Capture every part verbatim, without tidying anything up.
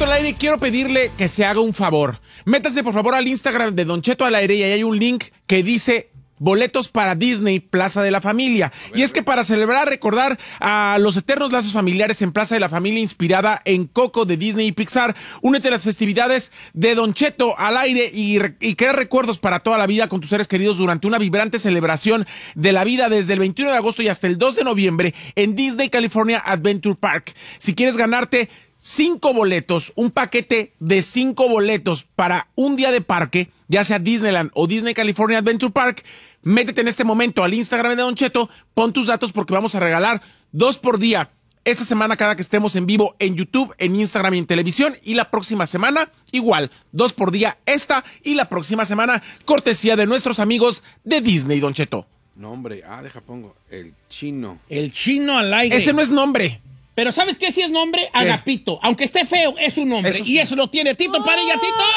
Cheto al aire, quiero pedirle que se haga un favor. Métase por favor al Instagram de Don Cheto al aire y ahí hay un link que dice boletos para Disney, Plaza de la Familia. Ver, y es que para celebrar, recordar a los eternos lazos familiares en Plaza de la Familia, inspirada en Coco de Disney y Pixar, únete a las festividades de Don Cheto al aire y, y crea recuerdos para toda la vida con tus seres queridos durante una vibrante celebración de la vida desde el veintiuno de agosto y hasta el dos de noviembre en Disney California Adventure Park. Si quieres ganarte cinco boletos, un paquete de cinco boletos para un día de parque, ya sea Disneyland o Disney California Adventure Park, métete en este momento al Instagram de Don Cheto, pon tus datos porque vamos a regalar dos por día esta semana cada que estemos en vivo en YouTube, en Instagram y en televisión, y la próxima semana igual, dos por día esta y la próxima semana cortesía de nuestros amigos de Disney, Don Cheto. Nombre, ah, deja pongo, el chino. El chino al aire. Ese no es nombre. Pero ¿sabes qué? Si es nombre, ¿qué? Agapito. Aunque esté feo, es un nombre. Eso sí. Y eso lo tiene Tito Padilla.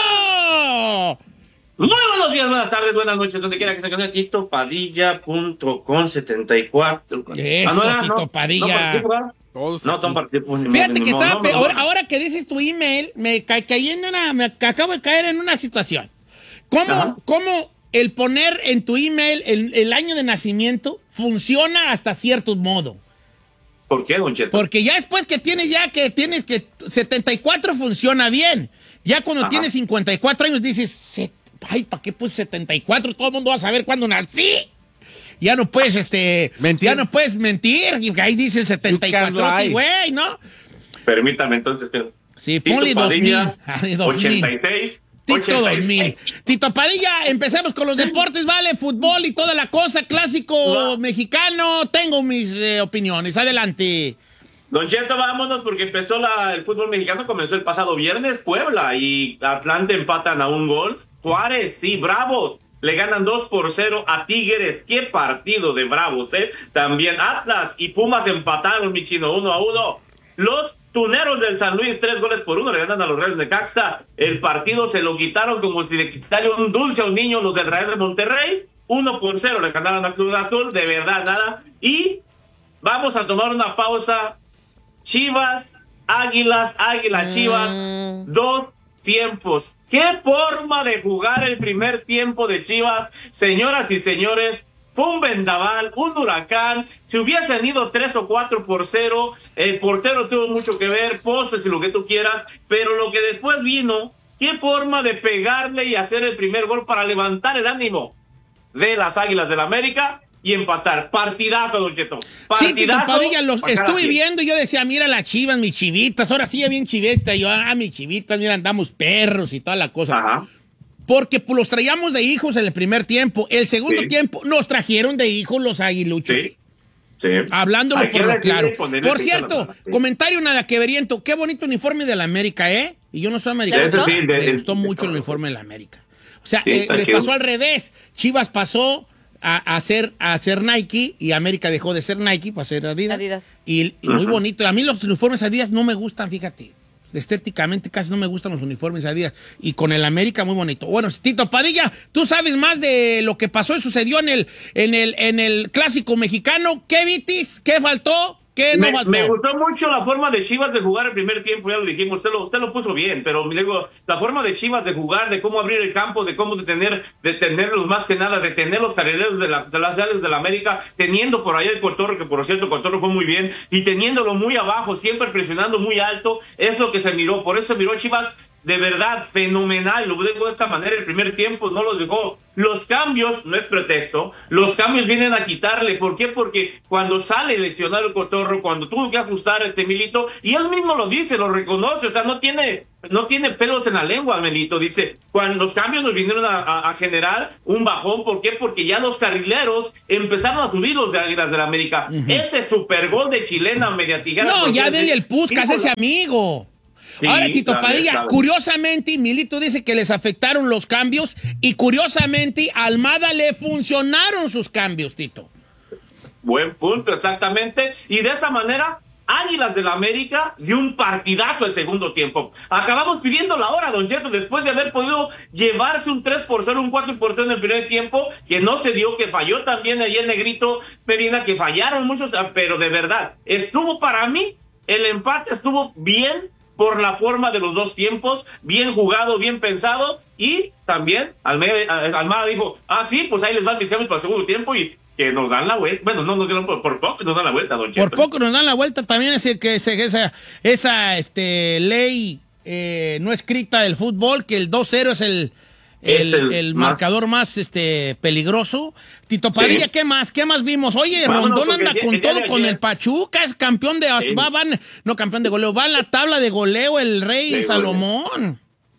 ¡Tito! Muy buenos días, buenas tardes, buenas noches, donde quiera que se encuentre. Tito Padilla punto com setenta y cuatro. Eso, ah, no era, Tito no, Padilla. No, Todos no, son partidos. Fíjate que estaba no, ahora, ahora que dices tu email, me ca caí en una, me acabo de caer en una situación. ¿Cómo, cómo el poner en tu email el, el año de nacimiento funciona hasta cierto modo? ¿Por qué, Don Cheto? Porque ya después que tienes ya que tienes que setenta y cuatro funciona bien. Ya cuando Ajá. tienes cincuenta y cuatro años dices, ay, ¿para qué puse setenta y cuatro? Todo el mundo va a saber cuándo nací. Ya no puedes, este, mentir. Ya no puedes mentir. Y ahí dice el setenta y cuatro, güey, ¿no? Permítame entonces. Sí, ponle dos mil. ochenta y seis. Tito dos mil. Tito Padilla, empecemos con los deportes, ¿vale? Fútbol y toda la cosa, clásico no. mexicano. Tengo mis eh, opiniones. Adelante. Don Cheto, vámonos porque empezó la, el fútbol mexicano, comenzó el pasado viernes. Puebla y Atlante empatan a un gol. Juárez, sí, Bravos le ganan dos por cero a Tigres. Qué partido de Bravos, ¿eh? También Atlas y Pumas empataron, mi chino, uno a uno. Los Tuneros del San Luis, tres goles por uno, le ganan a los Reyes de Necaxa. El partido se lo quitaron como si le quitaran un dulce a un niño los del Real de Monterrey. Uno por cero le ganaron a Cruz Azul, de verdad, nada. Y vamos a tomar una pausa. Chivas, Águilas, Águilas, Chivas, mm. dos tiempos. ¡Qué forma de jugar el primer tiempo de Chivas, señoras y señores! Fue un vendaval, un huracán. Si hubiesen ido tres o cuatro por cero, el portero tuvo mucho que ver, poses y lo que tú quieras, pero lo que después vino, qué forma de pegarle y hacer el primer gol para levantar el ánimo de las Águilas del América y empatar. Partidazo, Don Cheto. Partidazo. Sí, Tito Padilla, los estuve viendo y yo decía, mira las Chivas, mis chivitas, ahora sí ya bien chivesta, yo, ah, mis chivitas, mira, andamos perros y toda la cosa. Ajá. Porque pues, los traíamos de hijos en el primer tiempo. El segundo sí. tiempo nos trajeron de hijos los aguiluchos. Sí. Sí. Hablándolo por lo claro. Por cierto, sí. comentario nada que veriento. Qué bonito uniforme de la América, ¿eh? Y yo no soy americano. ¿Te sí, de, me gustó de, mucho de, el uniforme de la América. O sea, sí, eh, le pasó al revés. Chivas pasó a, a, hacer, a hacer Nike y América dejó de ser Nike para ser Adidas. Adidas. Y, y muy bonito. A mí los uniformes Adidas no me gustan, fíjate. Estéticamente casi no me gustan los uniformes Adidas. Y con el América muy bonito. Bueno, Tito Padilla, tú sabes más de lo que pasó y sucedió en el, en el, en el clásico mexicano. ¿Qué vitis? ¿Qué faltó? ¿Qué no me, faltó? Me gustó mucho la forma de Chivas de jugar el primer tiempo, ya lo dijimos, usted lo, usted lo puso bien, pero me digo, la forma de Chivas de jugar, de cómo abrir el campo, de cómo detener, detenerlos más que nada, detener los carrileros de, la, de las áreas de la América, teniendo por ahí el Cotorro, que por cierto, Cotorro fue muy bien, y teniéndolo muy abajo, siempre presionando muy alto, es lo que se miró, por eso miró Chivas de verdad fenomenal, lo digo de esta manera, el primer tiempo no los dejó. Los cambios, no es pretexto, los cambios vienen a quitarle. ¿Por qué? Porque cuando sale lesionado el Cotorro, cuando tuvo que ajustar este Milito, y él mismo lo dice, lo reconoce, o sea, no tiene, no tiene pelos en la lengua, Milito, dice, cuando los cambios nos vinieron a, a, a generar un bajón, ¿por qué? Porque ya los carrileros empezaron a subir los de Águilas del América. Uh-huh. Ese super gol de chilena mediatigada. No, ya denle el Puskas, ese amigo. Sí, ahora, Tito sabe, Padilla, sabe. Curiosamente, Milito dice que les afectaron los cambios y curiosamente a Almada le funcionaron sus cambios, Tito. Buen punto, exactamente. Y de esa manera, Águilas del América dio un partidazo el segundo tiempo. Acabamos pidiendo la hora, Don Cheto, después de haber podido llevarse un tres por cero, un cuatro por cero en el primer tiempo, que no se dio, que falló también ahí el Negrito Medina, que fallaron muchos, pero de verdad, estuvo para mí, el empate estuvo bien, por la forma de los dos tiempos, bien jugado, bien pensado, y también Almeida, Almada dijo, ah, sí, pues ahí les van mis cambios para el segundo tiempo y que nos dan la vuelta. Bueno, no nos dieron por, por poco, nos dan la vuelta, don Cheto. Por poco nos dan la vuelta. También es que ese, esa, esa este, ley eh, no escrita del fútbol, que el dos cero es el, el, es el, el más... marcador más este, peligroso. Tito Padilla, sí. ¿Qué más? ¿Qué más vimos? Oye, Vámonos, Rondón anda con el, todo el, con el, el Pachuca, es campeón de... Sí. Va, van, no, campeón de goleo. Va en la tabla de goleo el Rey sí, Salomón.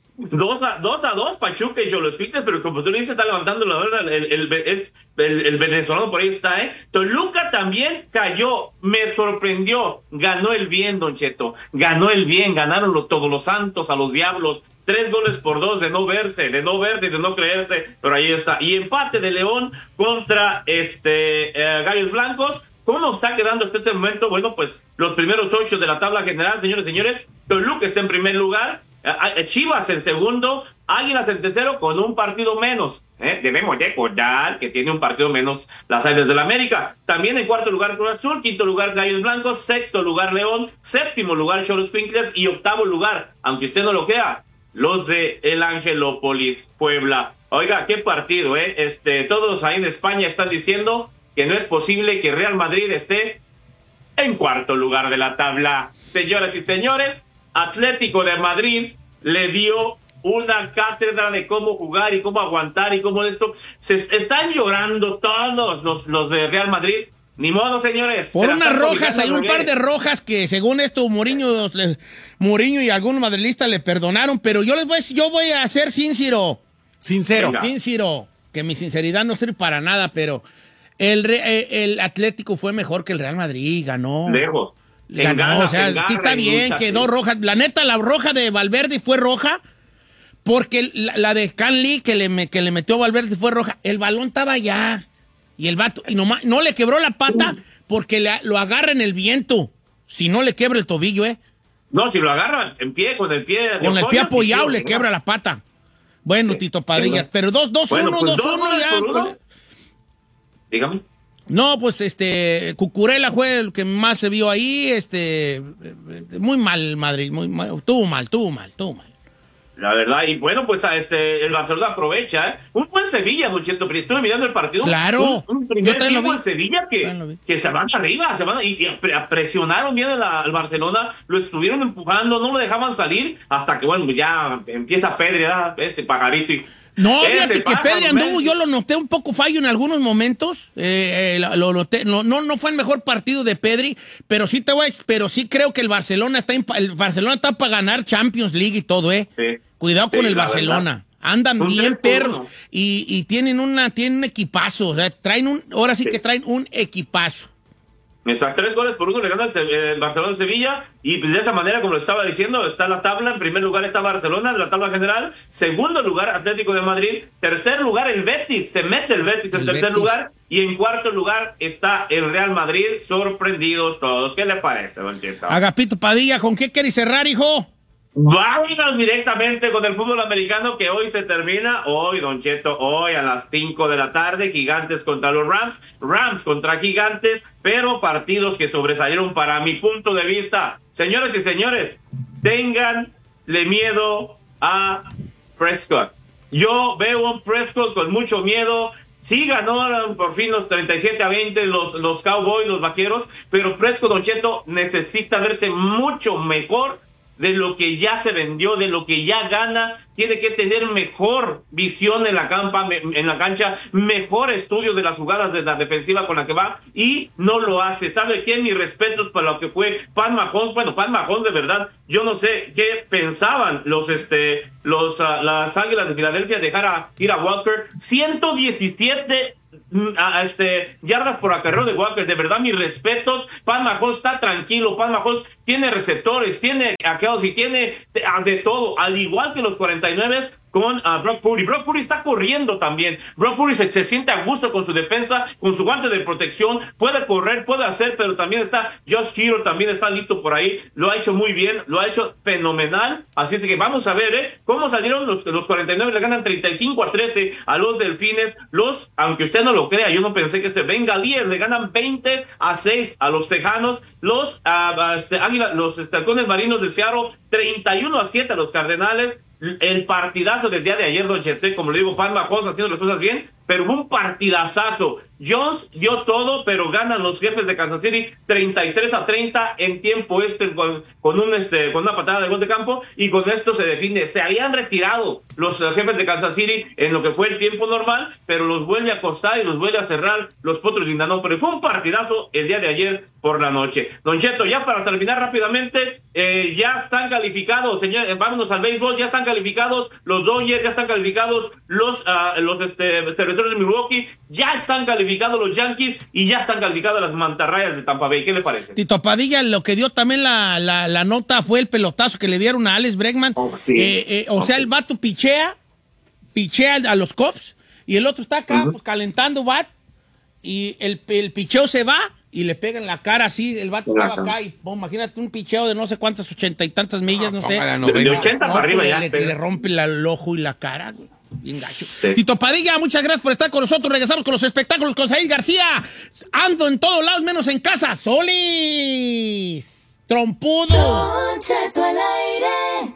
Dos a, dos a dos, Pachuca y Xolospites, pero como tú dices, está levantando la verdad, el, el, es, el, el venezolano por ahí está, ¿eh? Toluca también cayó, me sorprendió, ganó el bien, Don Cheto, ganó el bien, ganaron lo, todos los santos a los diablos, tres goles por dos de no verse, de no verte, de no creerte, pero ahí está. Y empate de León contra este eh, Gallos Blancos. ¿Cómo está quedando hasta este momento? Bueno, pues los primeros ocho de la tabla general, señores y señores, Toluca está en primer lugar, Chivas en segundo, Águilas en tercero con un partido menos. ¿eh? Debemos recordar que tiene un partido menos las Águilas del América. También en cuarto lugar Cruz Azul, quinto lugar Gallos Blancos, sexto lugar León, séptimo lugar Xolospincles y octavo lugar, aunque usted no lo crea, los de el Angelópolis, Puebla. Oiga, qué partido, ¿eh? Este, todos ahí en España están diciendo que no es posible que Real Madrid esté en cuarto lugar de la tabla. Señoras y señores, Atlético de Madrid le dio una cátedra de cómo jugar y cómo aguantar y cómo esto. Se están llorando todos los, los de Real Madrid. Ni modo, señores. Por unas rojas, hay un par de rojas que según esto Mourinho, Mourinho y algunos madrilistas le perdonaron, pero yo les voy a decir, yo voy a ser sincero. Sincero. Venga. Sincero, que mi sinceridad no sirve para nada, pero el, el Atlético fue mejor que el Real Madrid, ganó. Lejos. Ganó, Engana, o sea, engana, sí está bien, lucha, quedó sí. roja. La neta, la roja de Valverde fue roja, porque la, la de Canley que le, que le metió a Valverde fue roja. El balón estaba allá. Y el vato, y nomás, no le quebró la pata porque le, lo agarra en el viento. Si no le quebra el tobillo, ¿eh? No, si lo agarra en pie, con el pie. Con el pie apoyado le quebra la pata. Bueno, sí. Tito Padilla, pero dos dos uno, dos uno ya. Dígame. No, pues este, Cucurella fue el que más se vio ahí, este, muy mal Madrid, muy mal, tuvo mal, tuvo mal, tuvo mal. La verdad, y bueno, pues este, el Barcelona aprovecha, ¿eh? Un buen Sevilla, Don Cheto, pero estuve mirando el partido. Claro. Un, un primer tiempo en Sevilla que, que se van arriba, se van, y, y presionaron bien al Barcelona, lo estuvieron empujando, no lo dejaban salir, hasta que, bueno, ya empieza Pedri, ¿verdad? Ese pajarito y... No, fíjate que Pedri anduvo, yo lo noté un poco fallo en algunos momentos, eh, eh, lo noté, no, no, no fue el mejor partido de Pedri, pero sí te voy a, pero sí creo que el Barcelona está, el Barcelona está para ganar Champions League y todo, eh. Sí. Cuidado sí, con el Barcelona. Verdad. Andan un bien perros y, y tienen una, tienen un equipazo, o sea, traen un, ahora sí, sí. que traen un equipazo. Exacto, tres goles por uno le gana el, el Barcelona Sevilla y de esa manera, como lo estaba diciendo, está la tabla. En primer lugar está Barcelona de la tabla general, segundo lugar Atlético de Madrid, tercer lugar el Betis, se mete el Betis en el tercer Betis. lugar y en cuarto lugar está el Real Madrid. Sorprendidos todos. ¿Qué le parece, Don Cheto? Agapito Padilla, ¿con qué quieres cerrar, hijo? Vámonos directamente con el fútbol americano que hoy se termina, hoy Don Cheto, hoy a las cinco de la tarde, Gigantes contra los Rams, Rams contra Gigantes, pero partidos que sobresalieron para mi punto de vista. Señores y señores, ténganle miedo a Prescott. Yo veo a un Prescott con mucho miedo. Sí ganó por fin los treinta y siete a veinte los, los Cowboys, los Vaqueros, pero Prescott, Don Cheto, necesita verse mucho mejor de lo que ya se vendió, de lo que ya gana. Tiene que tener mejor visión en la, campa, en la cancha, mejor estudio de las jugadas de la defensiva con la que va, y no lo hace. ¿Sabe qué? Mis respetos para lo que fue Pat Mahomes. Bueno, Pat Mahomes, de verdad, yo no sé qué pensaban los, este, los, uh, las Águilas de Filadelfia dejar a ir a Walker. ciento diecisiete A este, yardas por acarreo de Walker. De verdad, mis respetos. Pat Mahomes está tranquilo. Pat Mahomes tiene receptores, tiene aquellos y tiene de, de todo. Al igual que los cuarenta y nueve, con uh, Brock Purdy. Brock Purdy está corriendo también. Brock Purdy se, se siente a gusto con su defensa, con su guante de protección, puede correr, puede hacer, pero también está Josh Kittle, también está listo por ahí, lo ha hecho muy bien, lo ha hecho fenomenal, así es que vamos a ver, ¿eh? Cómo salieron los, los cuarenta y nueve, le ganan treinta y cinco a trece a los Delfines, los, aunque usted no lo crea, yo no pensé que este Bengalíes le ganan veinte a seis a los Tejanos, los uh, este, Águila, los este, Halcones Marinos de Seattle, treinta y uno a siete a los Cardenales. El partidazo del día de ayer, Don Chete, como le digo, Pat Mahomes haciendo las cosas bien, pero fue un partidazazo. Jones dio todo, pero ganan los Jefes de Kansas City treinta y tres a treinta en tiempo este con, con un este con una patada de gol de campo, y con esto se define. Se habían retirado los uh, Jefes de Kansas City en lo que fue el tiempo normal, pero los vuelve a acostar y los vuelve a cerrar los Potros de Indianápolis. Fue un partidazo el día de ayer por la noche. Don Cheto, ya para terminar rápidamente, eh, ya están calificados, señor, eh, vámonos al béisbol, ya están calificados los Dodgers, ya están calificados los uh, los este, cerveceros de Milwaukee, ya están calificados los Yankees y ya están calificadas las mantarrayas de Tampa Bay. ¿Qué le parece? Tito Padilla, lo que dio también la, la, la nota fue el pelotazo que le dieron a Alex Bregman. Oh, sí. eh, eh, o okay. sea, el vato pichea, pichea a los Cubs y el otro está acá, uh-huh. pues calentando bat, y el, el picheo se va y le pega en la cara así, el vato estaba acá y oh, imagínate un picheo de no sé cuántas, ochenta y tantas millas, no, no sé. De, de ochenta no, para arriba ya. Le, le rompe la, el ojo y la cara, güey. Bien gacho. Sí. Tito Padilla, muchas gracias por estar con nosotros. Regresamos con los espectáculos con Said García. Ando en todos lados menos en casa. Solis, trompudo. Don Cheto al aire.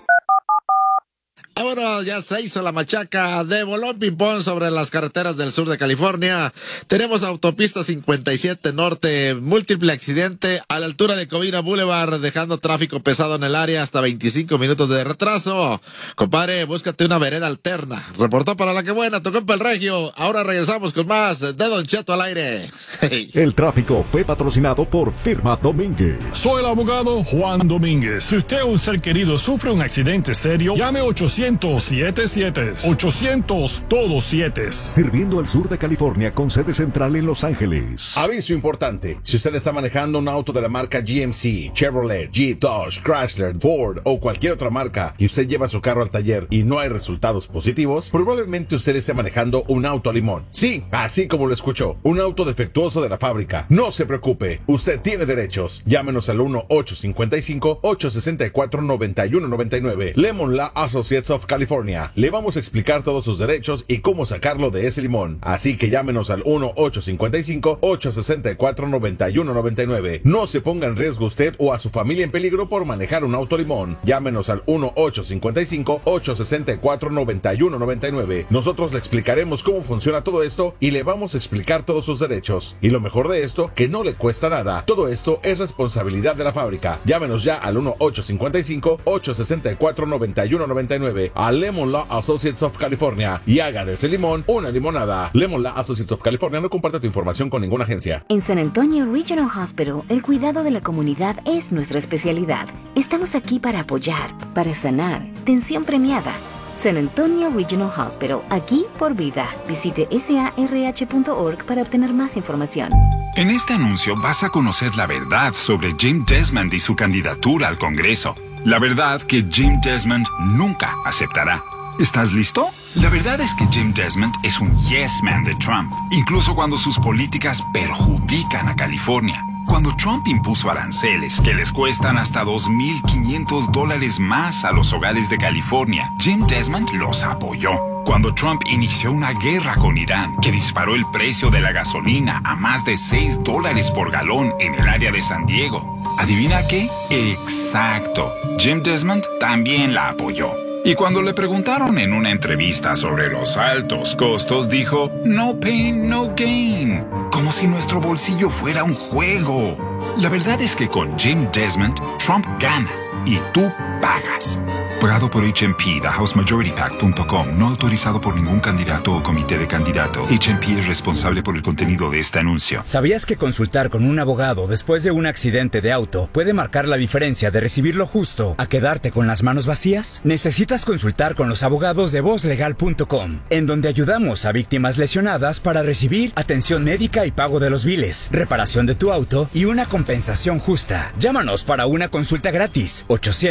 Ahora ya se hizo la machaca de bolón ping-pong sobre las carreteras del sur de California. Tenemos autopista cincuenta y siete Norte, múltiple accidente a la altura de Covina Boulevard, dejando tráfico pesado en el área, hasta veinticinco minutos de retraso. Compadre, búscate una vereda alterna. Reportó para La Que Buena, tu compa el Regio. Ahora regresamos con más de Don Cheto al aire. El tráfico fue patrocinado por Firma Domínguez. Soy el abogado Juan Domínguez. Si usted o un ser querido sufre un accidente serio, llame ochocientos siete siete. ochocientos todos siete. Sirviendo al sur de California con sede central en Los Ángeles. Aviso importante. Si usted está manejando un auto de la marca G M C, Chevrolet, Jeep, Dodge, Chrysler, Ford o cualquier otra marca y usted lleva su carro al taller y no hay resultados positivos, probablemente usted esté manejando un auto a limón. Sí, así como lo escuchó, un auto defectuoso de la fábrica. No se preocupe, usted tiene derechos. Llámenos al uno ocho cinco cinco, ocho seis cuatro, nueve uno nueve nueve. Lemon Law Associates of California. Le vamos a explicar todos sus derechos y cómo sacarlo de ese limón. Así que llámenos al uno ocho cinco cinco, ocho seis cuatro, nueve uno nueve nueve. No se ponga en riesgo usted o a su familia en peligro por manejar un auto limón. Llámenos al uno ocho cinco cinco, ocho seis cuatro, nueve uno nueve nueve. Nosotros le explicaremos cómo funciona todo esto y le vamos a explicar todos sus derechos. Y lo mejor de esto, que no le cuesta nada. Todo esto es responsabilidad de la fábrica. Llámenos ya al uno ocho cinco cinco, ocho seis cuatro, nueve uno nueve nueve a Lemon Law Associates of California y haga de ese limón una limonada. Lemon Law Associates of California no comparte tu información con ninguna agencia. En San Antonio Regional Hospital, el cuidado de la comunidad es nuestra especialidad. Estamos aquí para apoyar, para sanar. Tensión premiada. San Antonio Regional Hospital, aquí por vida. Visite S A R H punto org para obtener más información. En este anuncio vas a conocer la verdad sobre Jim Desmond y su candidatura al Congreso. La verdad que Jim Desmond nunca aceptará. ¿Estás listo? La verdad es que Jim Desmond es un yes man de Trump, incluso cuando sus políticas perjudican a California. Cuando Trump impuso aranceles que les cuestan hasta dos mil quinientos dólares más a los hogares de California, Jim Desmond los apoyó. Cuando Trump inició una guerra con Irán que disparó el precio de la gasolina a más de seis dólares por galón en el área de San Diego, ¿adivina qué? Exacto. Jim Desmond también la apoyó. Y cuando le preguntaron en una entrevista sobre los altos costos, dijo, no pain, no gain. Como si nuestro bolsillo fuera un juego. La verdad es que con Jim Desmond, Trump gana y tú pagas. Pagado por H M P, the house majority pac punto com. No autorizado por ningún candidato o comité de candidato. H M P es responsable por el contenido de este anuncio. ¿Sabías que consultar con un abogado después de un accidente de auto puede marcar la diferencia de recibir lo justo a quedarte con las manos vacías? Necesitas consultar con los abogados de voz legal punto com, en donde ayudamos a víctimas lesionadas para recibir atención médica y pago de los biles, reparación de tu auto y una compensación justa. Llámanos para una consulta gratis. ochocientos,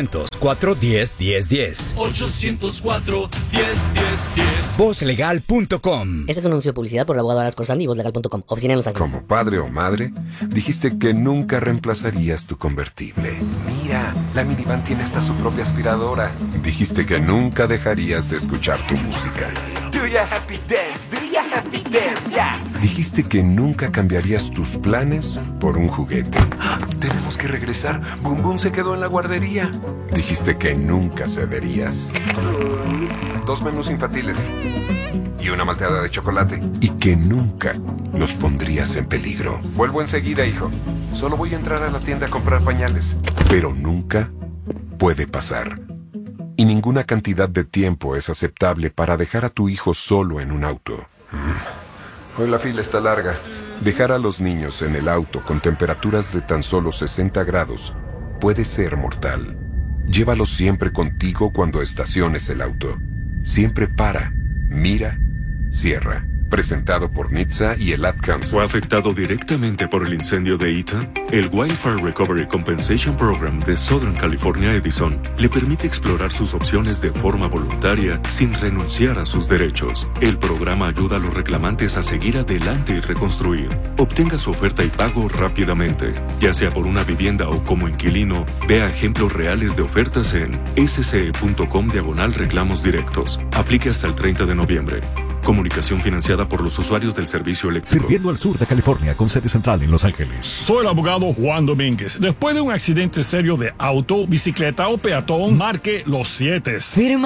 cuatro, diez, diez, diez. ochocientos cuatro, diez, diez, diez. voz legal punto com. Este es un anuncio de publicidad por el abogado Aras Corsani y voz legal punto com. Oficina en Los Ángeles. Como padre o madre, dijiste que nunca reemplazarías tu convertible. Mira, la minivan tiene hasta su propia aspiradora. Dijiste que nunca dejarías de escuchar tu música. Do ya happy dance, do ya happy dance, yeah. Dijiste que nunca cambiarías tus planes por un juguete. Tenemos que regresar. Boom Boom se quedó en la guardería. Dijiste que nunca cederías. Dos menús infantiles y una malteada de chocolate. Y que nunca los pondrías en peligro. Vuelvo enseguida, hijo. Solo voy a entrar a la tienda a comprar pañales. Pero nunca puede pasar. Y ninguna cantidad de tiempo es aceptable para dejar a tu hijo solo en un auto. Hoy la fila está larga. Dejar a los niños en el auto con temperaturas de tan solo sesenta grados puede ser mortal. Llévalos siempre contigo cuando estaciones el auto. Siempre para, mira, cierra. Presentado por N H T S A y el Ad Council. ¿Fue afectado directamente por el incendio de Ethan? El Wildfire Recovery Compensation Program de Southern California Edison le permite explorar sus opciones de forma voluntaria sin renunciar a sus derechos. El programa ayuda a los reclamantes a seguir adelante y reconstruir. Obtenga su oferta y pago rápidamente. Ya sea por una vivienda o como inquilino, vea ejemplos reales de ofertas en sce.com diagonal reclamos directos. Aplique hasta el treinta de noviembre. Comunicación financiada por los usuarios del servicio eléctrico. Sirviendo al sur de California con sede central en Los Ángeles. Soy el abogado Juan Domínguez. Después de un accidente serio de auto, bicicleta o peatón, marque los siete. Firma